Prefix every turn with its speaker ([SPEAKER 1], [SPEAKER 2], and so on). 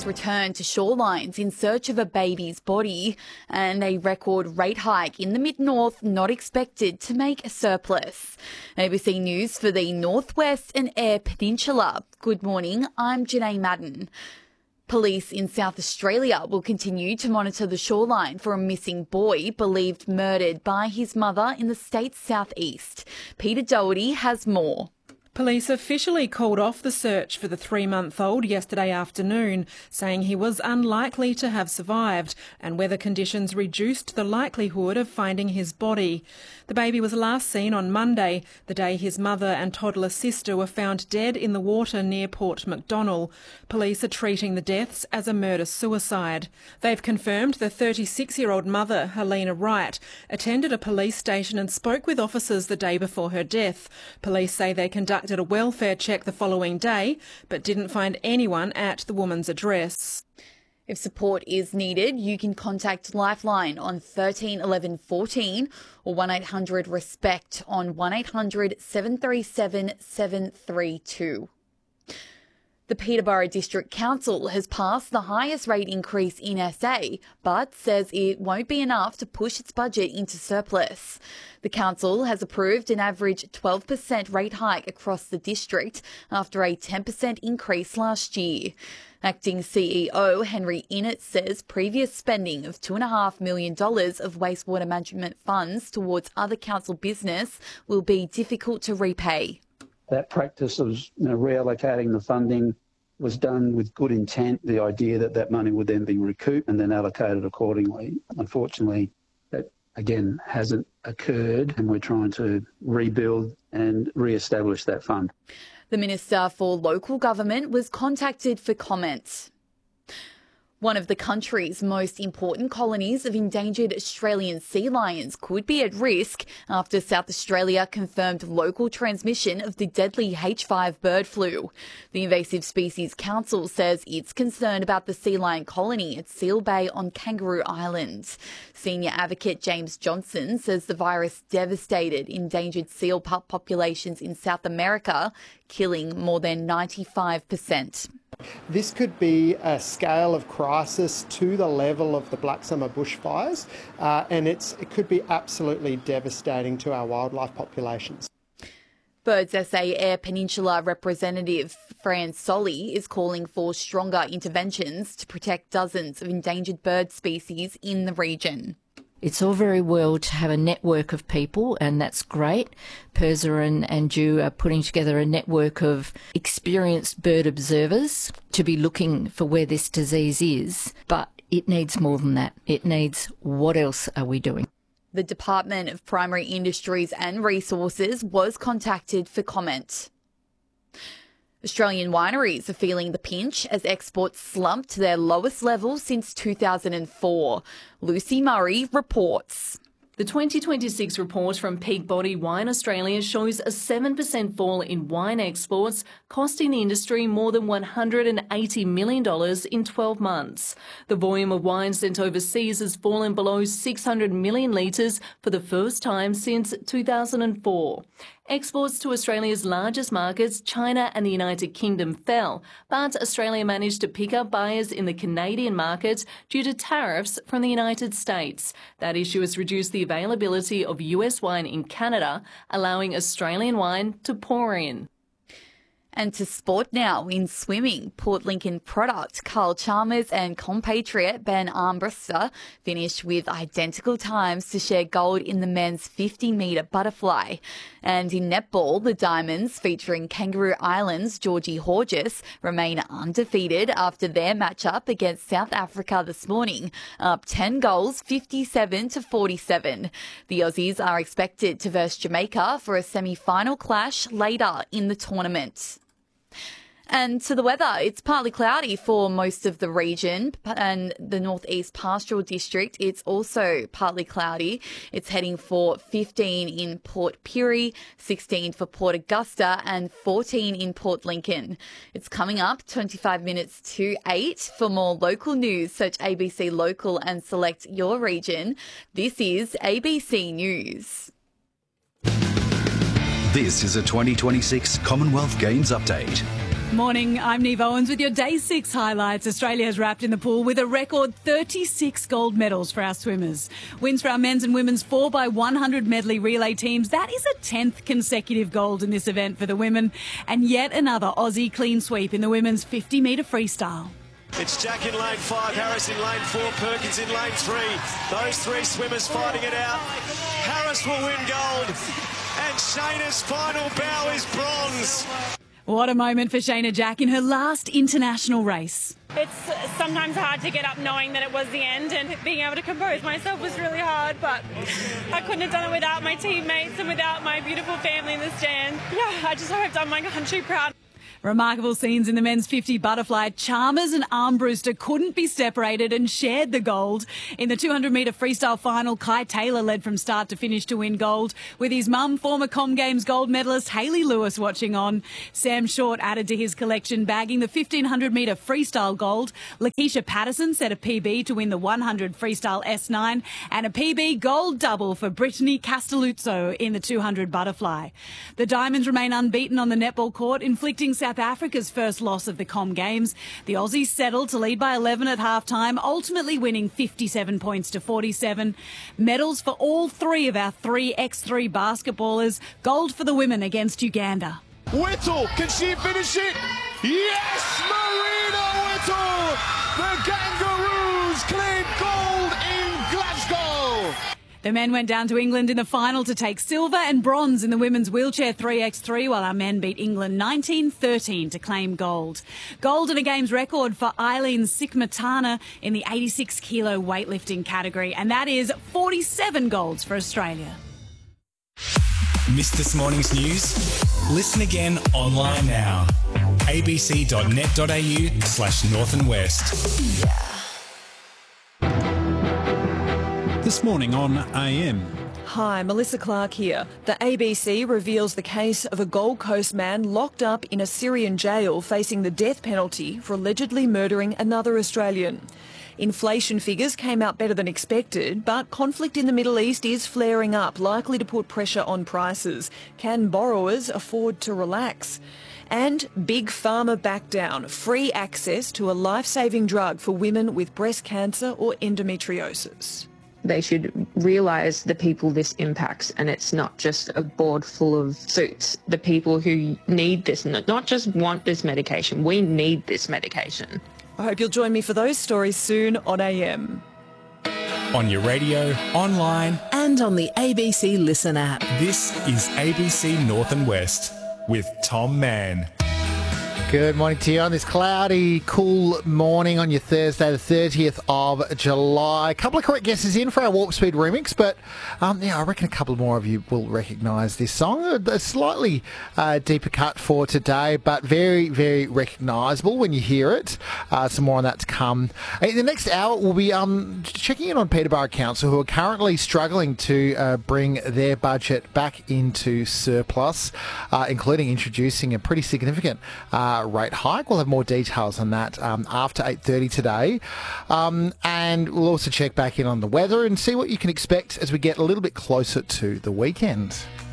[SPEAKER 1] tourists return to shorelines in search of a baby's body, and a record rate hike in the mid-north not expected to make a surplus. ABC News for the Northwest and Eyre Peninsula. Good morning, I'm Janae Madden. Police in South Australia will continue to monitor the shoreline for a missing boy believed murdered by his mother in the state's southeast. Peter Doherty has more.
[SPEAKER 2] Police officially called off the search for the 3-month-old yesterday afternoon, saying he was unlikely to have survived, and weather conditions reduced the likelihood of finding his body. The baby was last seen on Monday, the day his mother and toddler sister were found dead in the water near Port Macdonnell. Police are treating the deaths as a murder-suicide. They've confirmed the 36-year-old mother, Helena Wright, attended a police station and spoke with officers the day before her death. Police say they conducted a welfare check the following day, but didn't find anyone at the woman's address.
[SPEAKER 1] If support is needed, you can contact Lifeline on 13 11 14 or 1800 RESPECT on 1800 737 732. The Peterborough District Council has passed the highest rate increase in SA, but says it won't be enough to push its budget into surplus. The council has approved an average 12% rate hike across the district after a 10% increase last year. Acting CEO Henry Innett says previous spending of $2.5 million of wastewater management funds towards other council business will be difficult to repay.
[SPEAKER 3] That practice of reallocating the funding was done with good intent, the idea that that money would then be recouped and then allocated accordingly. Unfortunately, that again hasn't occurred, and we're trying to rebuild and re-establish that fund.
[SPEAKER 1] The Minister for Local Government was contacted for comment. One of the country's most important colonies of endangered Australian sea lions could be at risk after South Australia confirmed local transmission of the deadly H5 bird flu. The Invasive Species Council says it's concerned about the sea lion colony at Seal Bay on Kangaroo Island. Senior advocate James Johnson says the virus devastated endangered seal pup populations in South America, killing more than 95%.
[SPEAKER 4] This could be a scale of crisis to the level of the Black Summer bushfires, and it could be absolutely devastating to our wildlife populations.
[SPEAKER 1] Birds SA Eyre Peninsula representative Fran Solly is calling for stronger interventions to protect dozens of endangered bird species in the region.
[SPEAKER 5] It's all very well to have a network of people, and that's great. PIRSA and Dew are putting together a network of experienced bird observers to be looking for where this disease is. But it needs more than that. It needs, what else are we doing?
[SPEAKER 1] The Department of Primary Industries and Resources was contacted for comment. Australian wineries are feeling the pinch as exports slumped to their lowest level since 2004. Lucy Murray reports.
[SPEAKER 6] The 2026 report from Peak Body Wine Australia shows a 7% fall in wine exports, costing the industry more than $180 million in 12 months. The volume of wine sent overseas has fallen below 600 million litres for the first time since 2004. Exports to Australia's largest markets, China and the United Kingdom, fell, but Australia managed to pick up buyers in the Canadian market due to tariffs from the United States. That issue has reduced the availability of US wine in Canada, allowing Australian wine to pour in.
[SPEAKER 1] And to sport now in swimming. Port Lincoln product Carl Chalmers and compatriot Ben Armbruster finished with identical times to share gold in the men's 50-metre butterfly. And in netball, the Diamonds, featuring Kangaroo Island's Georgie Horgis, remain undefeated after their matchup against South Africa this morning, up 10 goals, 57-47. The Aussies are expected to verse Jamaica for a semi-final clash later in the tournament. And to the weather, it's partly cloudy for most of the region, and the northeast pastoral district, it's also partly cloudy. It's heading for 15 in Port Pirie, 16 for Port Augusta and 14 in Port Lincoln. It's coming up 25 minutes to 8. For more local news, search ABC Local and select your region. This is ABC News.
[SPEAKER 7] This is a 2026 Commonwealth Games update. Morning, I'm Neve Owens with your Day 6 highlights. Australia has wrapped in the pool with a record 36 gold medals for our swimmers. Wins for our men's and women's 4x100 medley relay teams. That is a 10th consecutive gold in this event for the women. And yet another Aussie clean sweep in the women's 50-metre freestyle.
[SPEAKER 8] It's Jack in lane 5, Harris in lane 4, Perkins in lane 3. Those three swimmers fighting it out. Harris will win gold, and Shayna's final bow is bronze.
[SPEAKER 7] What a moment for Shayna Jack in her last international race.
[SPEAKER 9] It's sometimes hard to get up knowing that it was the end, and being able to compose myself was really hard, but I couldn't have done it without my teammates and without my beautiful family in the stand. Yeah, I just hope I've done my country proud.
[SPEAKER 7] Remarkable scenes in the men's 50 butterfly. Chalmers and Armbruster couldn't be separated and shared the gold. In the 200-metre freestyle final, Kai Taylor led from start to finish to win gold, with his mum, former Com Games gold medalist Hayley Lewis, watching on. Sam Short added to his collection, bagging the 1,500-metre freestyle gold. Lakeisha Patterson set a PB to win the 100 freestyle S9, and a PB gold double for Brittany Castelluzzo in the 200 butterfly. The Diamonds remain unbeaten on the netball court, inflicting South Africa's first loss of the Com Games. The Aussies settled to lead by 11 at half-time, ultimately winning 57 points to 47. Medals for all three of our 3x3 basketballers. Gold for the women against Uganda.
[SPEAKER 10] Whittle, can she finish it? Yes, Marina Whittle! The Kangaroos claim gold in Glasgow!
[SPEAKER 7] The men went down to England in the final to take silver and bronze in the women's wheelchair 3x3, while our men beat England 19-13 to claim gold. Gold and a games record for Eileen Sikmatana in the 86-kilo weightlifting category, and that is 47 golds for Australia.
[SPEAKER 11] Missed this morning's news? Listen again online now. abc.net.au/north and west.
[SPEAKER 12] This morning on AM.
[SPEAKER 13] Hi, Melissa Clark here. The ABC reveals the case of a Gold Coast man locked up in a Syrian jail facing the death penalty for allegedly murdering another Australian. Inflation figures came out better than expected, but conflict in the Middle East is flaring up, likely to put pressure on prices. Can borrowers afford to relax? And Big Pharma back down. Free access to a life-saving drug for women with breast cancer or endometriosis.
[SPEAKER 14] They should realise the people this impacts, and it's not just a board full of suits. The people who need this, not just want this medication, we need this medication.
[SPEAKER 13] I hope you'll join me for those stories soon on AM.
[SPEAKER 11] On your radio, online,
[SPEAKER 15] and on the ABC Listen app.
[SPEAKER 11] This is ABC North and West with Tom Mann.
[SPEAKER 16] Good morning to you on this cloudy, cool morning on your Thursday, the 30th of July. A couple of correct guesses in for our Warp Speed remix, but I reckon a couple more of you will recognise this song. A slightly deeper cut for today, but very, very recognisable when you hear it. Some more on that to come. In the next hour, we'll be checking in on Peterborough Council, who are currently struggling to bring their budget back into surplus, including introducing a pretty significant rate hike. We'll have more details on that after 8:30 today. And we'll also check back in on the weather and see what you can expect as we get a little bit closer to the weekend.